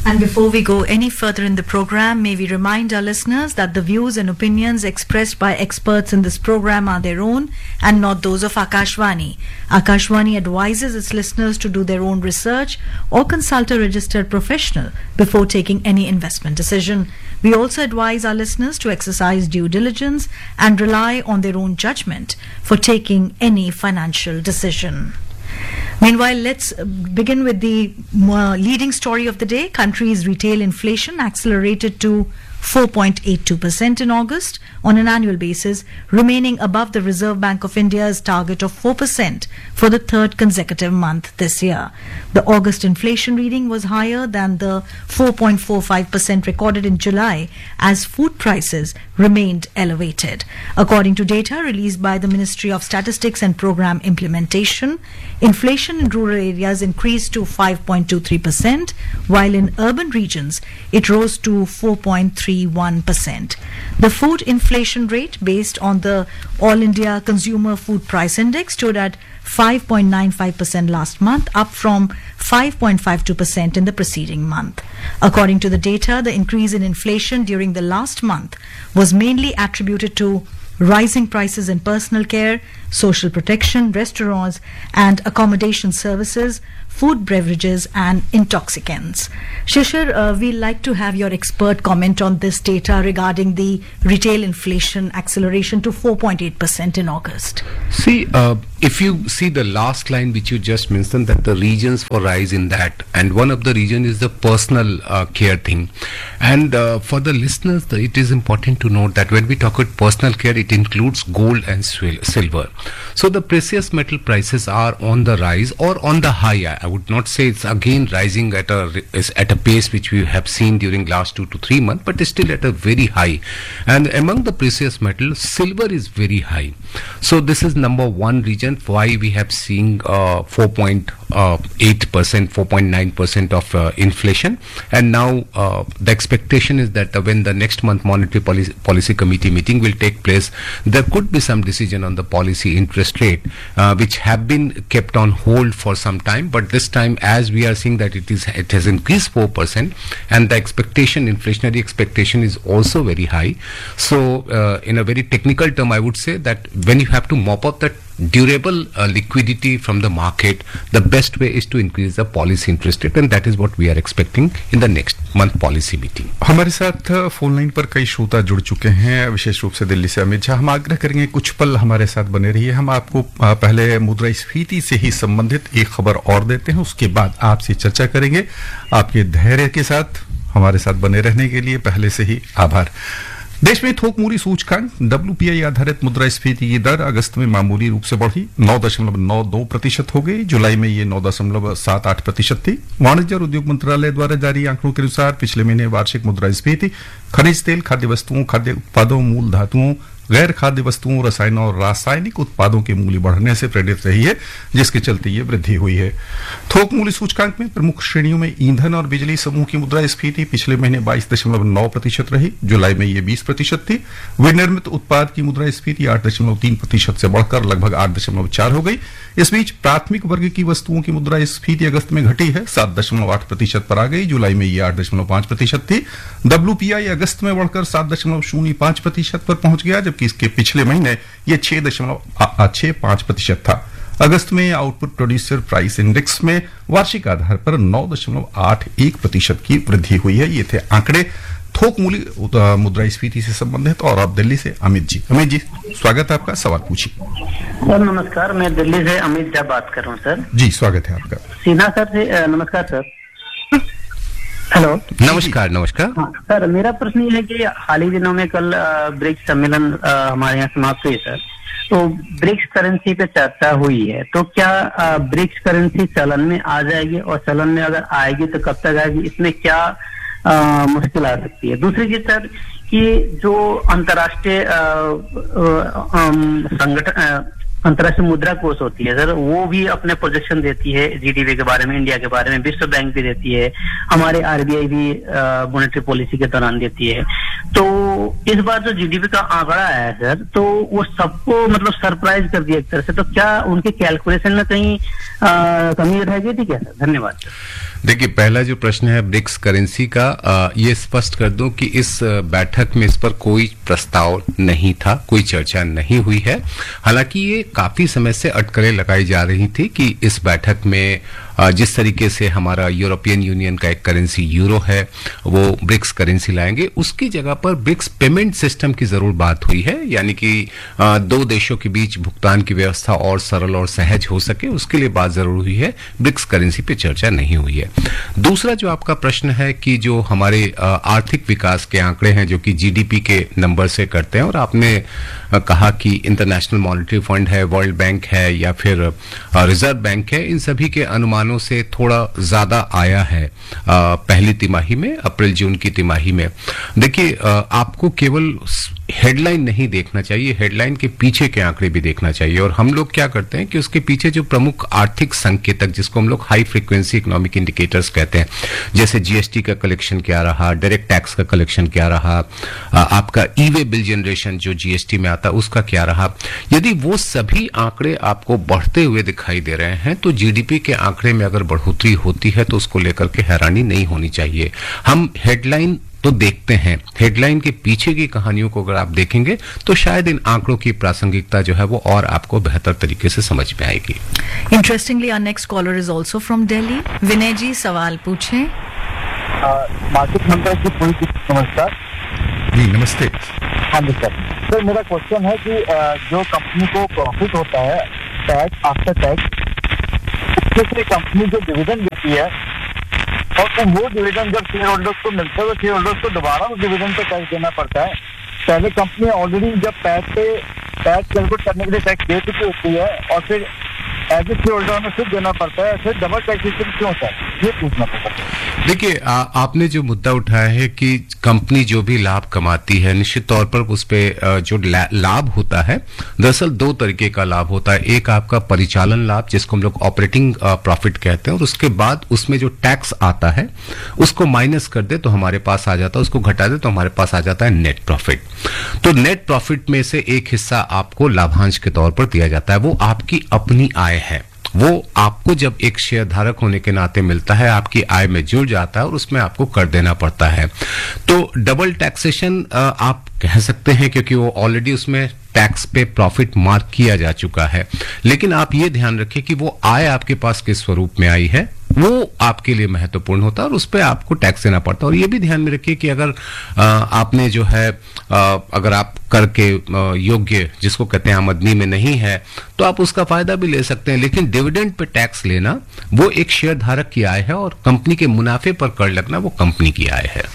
And before we go any further in the program, may we remind our listeners that the views and opinions expressed by experts in this program are their own and not those of Akashvani. Akashvani advises its listeners to do their own research or consult a registered professional before taking any investment decision. We also advise our listeners to exercise due diligence and rely on their own judgment for taking any financial decision. Meanwhile, let's begin with the leading story of the day. Country's retail inflation accelerated to 4.82% in August on an annual basis, remaining above the Reserve Bank of India's target of 4% for the third consecutive month this year. The August inflation reading was higher than the 4.45% recorded in July as food prices remained elevated. According to data released by the Ministry of Statistics and Program Implementation, inflation in rural areas increased to 5.23%, while in urban regions it rose to 4.31%. The food inflation rate based on the All India Consumer Food Price Index stood at 5.95% last month, up from 5.52% in the preceding month. According to the data, the increase in inflation during the last month was mainly attributed to rising prices in personal care, social protection, restaurants and accommodation services, food, beverages and intoxicants. Shishir, we'd like to have your expert comment on this data regarding the retail inflation acceleration to 4.8% in August. See, if you see the last line which you just mentioned, that the regions for rise in that, and one of the region is the personal care thing. And for the listeners, it is important to note that when we talk about personal care, it includes gold and silver. So the precious metal prices are on the rise or on the high. I would not say it's again rising at a pace which we have seen during last 2 to 3 months, but it's still at a very high. And among the precious metals, silver is very high. So this is number one reason why we have seen 4.8%, 4.9% of inflation. And now the expectation is that when the next month monetary policy committee meeting will take place, there could be some decision on the policy interest rate, which have been kept on hold for some time. But this time, as we are seeing that it has increased 4%, and the inflationary expectation is also very high. So in a very technical term, I would say that when you have to mop up that durable liquidity from the market, the best way is to increase the policy interest rate, and that is what we are expecting in the next month policy meeting. हमारे साथ phone line पर कई श्रोता जुड़ चुके हैं, विशेष रूप से दिल्ली से अमित झा। हम आग्रह करेंगे कुछ पल हमारे साथ बने रहिए। हम आपको पहले मुद्रास्फीति से ही संबंधित एक खबर और देते हैं, उसके बाद आपसे चर्चा करेंगे। आपके धैर्य के साथ हमारे सात बने रहने के लिए पहले से ही आभार। देश में थोक मूल्य सूचकांक WPI आधारित मुद्रास्फीति की दर अगस्त में मामूली रूप से बढ़ी 9.92% हो गई। जुलाई में ये 9.78% थी। वाणिज्य और उद्योग मंत्रालय द्वारा जारी आंकड़ों के अनुसार पिछले महीने वार्षिक मुद्रास्फीति खनिज तेल, खाद्य वस्तुओं, खाद्य उत्पादों, मूल धातुओं, गैर खाद्य वस्तुओं, रसायनों और रासायनिक उत्पादों के मूल्य बढ़ने से प्रेरित रही है, जिसके चलते ये वृद्धि हुई है। थोक मूल्य सूचकांक में प्रमुख श्रेणियों में ईंधन और बिजली समूह की मुद्रास्फीति पिछले महीने 22.9% रही। जुलाई में ये 20% थी। विनिर्मित उत्पाद की मुद्रास्फीति 8.3% से बढ़कर लगभग 8.4 हो गई। इस बीच प्राथमिक वर्ग की वस्तुओं की मुद्रास्फीति अगस्त में घटी है, 7.8% पर आ गई। जुलाई में ये 8.5% थी। WPI अगस्त में बढ़कर 7.05% पर पहुंच गया, जबकि इसके पिछले महीने ये 6.65% था। अगस्त में आउटपुट प्रोड्यूसर प्राइस इंडेक्स में वार्षिक आधार पर 9.81% की वृद्धि हुई है। ये थे आंकड़े थोक मूल्य मुद्रास्फीति से संबंधित। और अब दिल्ली से अमित जी, स्वागत है आपका, सवाल पूछिए। सर नमस्कार, मैं दिल्ली से अमित झा बात कर रहा हूँ सर। जी स्वागत है आपका। सिन्हा सर से नमस्कार सर। हेलो, नमस्कार। नमस्कार। हाँ सर, मेरा प्रश्न ये है कि हाल ही दिनों में कल ब्रिक्स सम्मेलन हमारे यहाँ समाप्त हुई सर, तो ब्रिक्स करेंसी पे चर्चा हुई है, तो क्या ब्रिक्स करेंसी चलन में आ जाएगी, और चलन में अगर आएगी तो कब तक आएगी, इसमें क्या मुश्किल आ सकती है? दूसरी चीज सर, कि जो अंतर्राष्ट्रीय संगठन अंतर्राष्ट्रीय मुद्रा कोष होती है सर, वो भी अपने प्रोजेक्शन देती है जीडीपी के बारे में, इंडिया के बारे में, विश्व बैंक भी देती है, हमारे आरबीआई भी मॉनेटरी पॉलिसी के दौरान देती है। तो इस बार जो जीडीपी का आंकड़ा आया है सर, तो वो सबको मतलब सरप्राइज कर दिया एक तरह से, तो क्या उनके कैलकुलेशन में कहीं कमी रह गई थी क्या सर? धन्यवाद। देखिए, पहला जो प्रश्न है ब्रिक्स करेंसी का, ये स्पष्ट कर दूं कि इस बैठक में इस पर कोई प्रस्ताव नहीं था, कोई चर्चा नहीं हुई है। हालांकि ये काफी समय से अटकलें लगाई जा रही थी कि इस बैठक में जिस तरीके से हमारा यूरोपियन यूनियन का एक करेंसी यूरो है, वो ब्रिक्स करेंसी लाएंगे, उसकी जगह पर ब्रिक्स पेमेंट सिस्टम की जरूर बात हुई है, यानी कि दो देशों के बीच भुगतान की व्यवस्था और सरल और सहज हो सके, उसके लिए बात जरूर हुई है। ब्रिक्स करेंसी पे चर्चा नहीं हुई है। दूसरा जो आपका प्रश्न है कि जो हमारे आर्थिक विकास के आंकड़े हैं जो कि जीडीपी के नंबर से करते हैं, और आपने कहा कि इंटरनेशनल मॉनेटरी फंड है, वर्ल्ड बैंक है या फिर रिजर्व बैंक है, इन सभी के अनुमानों से थोड़ा ज्यादा आया है पहली तिमाही में, अप्रैल जून की तिमाही में। देखिए, आपको केवल हेडलाइन नहीं देखना चाहिए, हेडलाइन के पीछे के आंकड़े भी देखना चाहिए। और हम लोग क्या करते हैं कि उसके पीछे जो प्रमुख आर्थिक संकेतक, जिसको हम लोग हाई फ्रीक्वेंसी इकोनॉमिक इंडिकेटर्स कहते हैं, जैसे जीएसटी का कलेक्शन क्या रहा, डायरेक्ट टैक्स का कलेक्शन क्या रहा, आपका ई वे बिल जनरेशन जो जीएसटी में आता है उसका क्या रहा, यदि वो सभी आंकड़े आपको बढ़ते हुए दिखाई दे रहे हैं तो जीडीपी के आंकड़े में अगर बढ़ोतरी होती है तो उसको लेकर के हैरानी नहीं होनी चाहिए। हम हेडलाइन तो देखते हैं, हेडलाइन के पीछे की कहानियों को अगर आप देखेंगे तो शायद इन आंकड़ों की प्रासंगिकता जो है वो और आपको बेहतर तरीके से समझ में आएगी। Interestingly our next collar is also from Delhi. विनय जी, सवाल पूछें। मार्केट नंबर की पूरी नमस्कार जी। नमस्ते। हाँ जी सर, मेरा क्वेश्चन है कि जो कंपनी को प्रॉफिट होता है टैक्स आफ्टर टैक्स, उसमें से कंपनी जो डिविडेंड देती है, और तो वो डिविडेंड जब शेयर होल्डर्स को मिलता है तो शेयर होल्डर्स को दोबारा उस डिविडेंड पे टैक्स देना पड़ता है। पहले कंपनी ऑलरेडी जब टैक्स कैलकुलेट करने के लिए टैक्स दे चुकी होती है और फिर एज ए शेयर होल्डर में फिर देना पड़ता है, फिर डबल टैक्सेशन क्यों होता है, ये पूछना पड़ता है। देखिए, आपने जो मुद्दा उठाया है कि कंपनी जो भी लाभ कमाती है, निश्चित तौर पर उस पे जो लाभ होता है, दरअसल दो तरीके का लाभ होता है। एक आपका परिचालन लाभ, जिसको हम लोग ऑपरेटिंग प्रॉफिट कहते हैं, और उसके बाद उसमें जो टैक्स आता है उसको माइनस कर दे तो हमारे पास आ जाता है, उसको घटा दे तो हमारे पास आ जाता है नेट प्रॉफिट। तो नेट प्रॉफिट में से एक हिस्सा आपको लाभांश के तौर पर दिया जाता है, वो आपकी अपनी आय है, वो आपको जब एक शेयर धारक होने के नाते मिलता है, आपकी आय में जुड़ जाता है और उसमें आपको कर देना पड़ता है। तो डबल टैक्सेशन आप कह सकते हैं, क्योंकि वो ऑलरेडी उसमें टैक्स पे प्रॉफिट मार्क किया जा चुका है। लेकिन आप ये ध्यान रखें कि वो आय आपके पास किस स्वरूप में आई है, वो आपके लिए महत्वपूर्ण होता है और उस पर आपको टैक्स देना पड़ता है। और ये भी ध्यान में रखिए कि अगर आपने जो है अगर आप कर के योग्य, जिसको कहते हैं आमदनी में नहीं है, तो आप उसका फायदा भी ले सकते हैं। लेकिन डिविडेंड पे टैक्स लेना वो एक शेयर धारक की आय है और कंपनी के मुनाफे पर कर लगना वो कंपनी की आय है।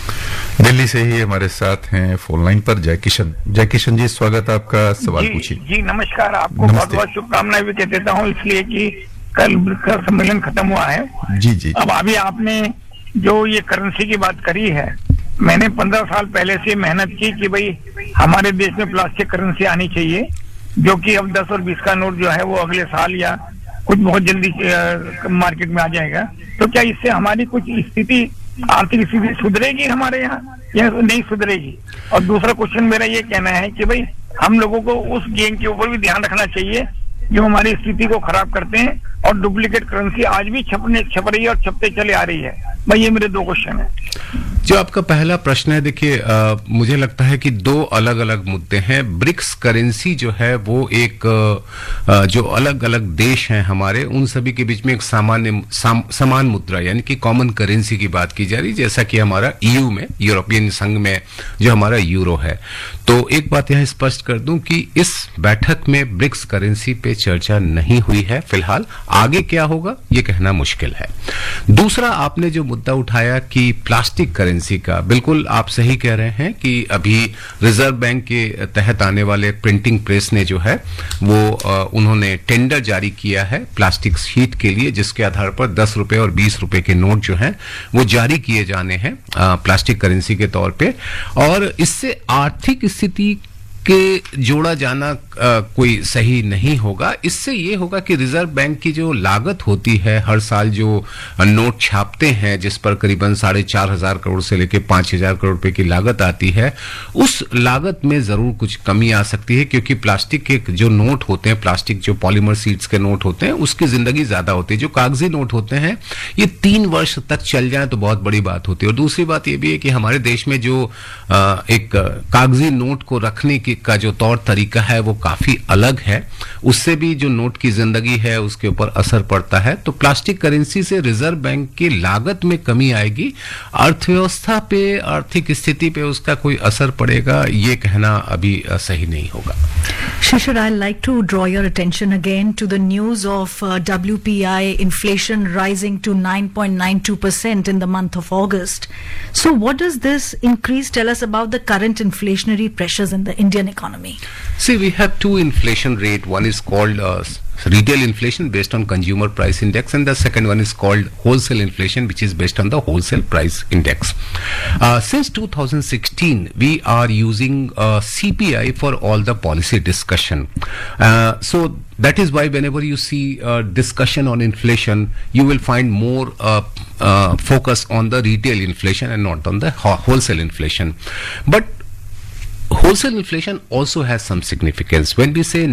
दिल्ली से ही हमारे साथ हैं फोन लाइन पर जय किशन। जय किशन जी, स्वागत, आपका सवाल पूछिए। जी नमस्कार, आपको बहुत बहुत शुभकामनाएं भी देता हूँ, इसलिए कि कल सम्मेलन खत्म हुआ है। जी जी। अब अभी आपने जो ये करेंसी की बात करी है, मैंने 15 साल पहले से मेहनत की कि भाई हमारे देश में प्लास्टिक करेंसी आनी चाहिए, जो कि अब 10 और 20 का नोट जो है वो अगले साल या कुछ बहुत जल्दी मार्केट में आ जाएगा। तो क्या इससे हमारी कुछ स्थिति, आर्थिक स्थिति सुधरेगी हमारे यहाँ या नहीं सुधरेगी? और दूसरा क्वेश्चन मेरा ये कहना है कि भाई हम लोगों को उस गेम के ऊपर भी ध्यान रखना चाहिए जो हमारी स्थिति को खराब करते हैं, और डुप्लीकेट करेंसी आज भी छप रही है और छपते चले आ रही है। भाई ये मेरे दो क्वेश्चन है। जो आपका पहला प्रश्न है, देखिए मुझे लगता है कि दो अलग अलग मुद्दे हैं। ब्रिक्स करेंसी जो है वो एक जो अलग अलग देश हैं हमारे, उन सभी के बीच में एक समान मुद्रा यानी कि कॉमन करेंसी की बात की जा रही, जैसा कि हमारा ईयू में, यूरोपियन संघ में जो हमारा यूरो है। तो एक बात यहाँ स्पष्ट कर दूं कि इस बैठक में ब्रिक्स करेंसी पे चर्चा नहीं हुई है फिलहाल। आगे क्या होगा ये कहना मुश्किल है। दूसरा, आपने जो मुद्दा उठाया कि प्लास्टिक करेंसी का, बिल्कुल आप सही कह रहे हैं कि अभी रिजर्व बैंक के तहत आने वाले प्रिंटिंग प्रेस ने जो है वो उन्होंने टेंडर जारी किया है प्लास्टिक शीट के लिए, जिसके आधार पर 10 रुपए और 20 रुपए के नोट जो हैं वो जारी किए जाने हैं प्लास्टिक करेंसी के तौर पे। और इससे आर्थिक स्थिति के जोड़ा जाना कोई सही नहीं होगा। इससे ये होगा कि रिजर्व बैंक की जो लागत होती है, हर साल जो नोट छापते हैं जिस पर करीबन 4,500 करोड़ से लेकर 5,000 करोड़ रुपए की लागत आती है, उस लागत में जरूर कुछ कमी आ सकती है, क्योंकि प्लास्टिक के जो नोट होते हैं, प्लास्टिक जो पॉलीमर सीड्स के नोट होते हैं, उसकी जिंदगी ज्यादा होती है। जो कागजी नोट होते हैं ये 3 वर्ष तक चल जाए तो बहुत बड़ी बात होती है। और दूसरी बात ये भी है कि हमारे देश में जो एक कागजी नोट को रखने का जो तौर तरीका है वो काफी अलग है, उससे भी जो नोट की जिंदगी है उसके ऊपर असर पड़ता है। तो प्लास्टिक करेंसी से रिजर्व बैंक की लागत में कमी आएगी, अर्थव्यवस्था पे, आर्थिक स्थिति पे उसका कोई असर पड़ेगा ये कहना अभी सही नहीं होगा। Shishir, I'd like to draw your attention again to the news of WPI inflation rising to 9.92% in the month of August. So what does this increase tell us about the current inflationary pressures in the Indian economy? See, we have 2 inflation rate. One is called retail inflation based on consumer price index, and the second one is called wholesale inflation, which is based on the wholesale price index. Since 2016 we are using CPI for all the policy discussion, so that is why whenever you see discussion on inflation, you will find more focus on the retail inflation and not on the wholesale inflation. But wholesale inflation also has some significance. When we say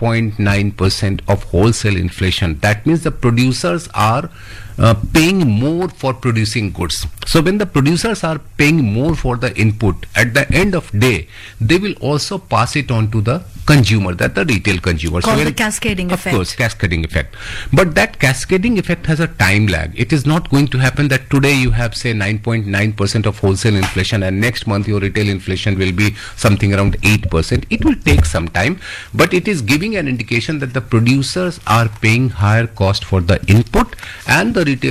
9.9% of wholesale inflation, that means the producers are paying more for producing goods. So when the producers are paying more for the input, at the end of day, they will also pass it on to the consumer, that the retail consumer. Called the cascading effect. Of course, cascading effect. But that cascading effect has a time lag. It is not going to happen that today you have say 9.9% of wholesale inflation and next month your retail inflation will be something around 8%. It will take some time, but it is giving an indication that the producers are paying higher cost for the input and the retail